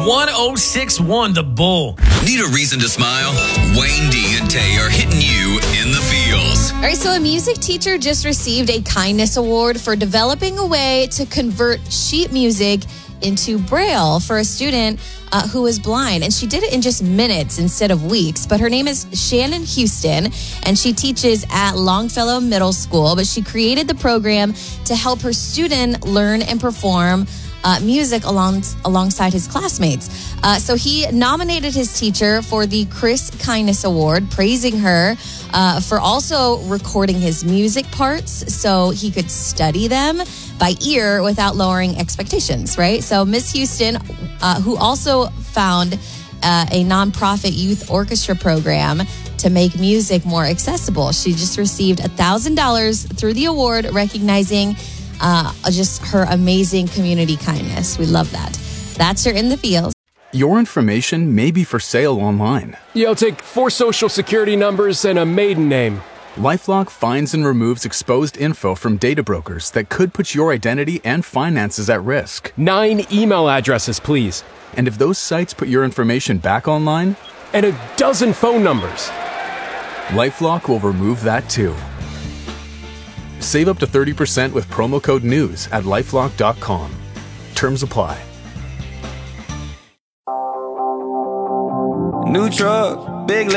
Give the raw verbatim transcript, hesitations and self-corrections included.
one oh six point one The Bull. Need a reason to smile? Wayne D and Tay are hitting you in the feels. All right, so a music teacher just received a kindness award for developing a way to convert sheet music into Braille for a student uh, who is blind. And she did it in just minutes instead of weeks. But her name is Shannon Houston, and she teaches at Longfellow Middle School. But she created the program to help her student learn and perform Uh, music along, alongside his classmates. Uh, so he nominated his teacher for the Chris Kindness Award, praising her uh, for also recording his music parts so he could study them by ear without lowering expectations, right? So Miss Houston, uh, who also found uh, a nonprofit youth orchestra program to make music more accessible. She just received one thousand dollars through the award, recognizing Uh, just her amazing community kindness. We love that. That's your In the Fields. Your information may be for sale online. Yeah, I'll take four social security numbers and a maiden name. LifeLock finds and removes exposed info from data brokers that could put your identity and finances at risk. Nine email addresses, please. And if those sites put your information back online? And a dozen phone numbers. LifeLock will remove that too. Save up to thirty percent with promo code NEWS at lifelock dot com. Terms apply. New truck, big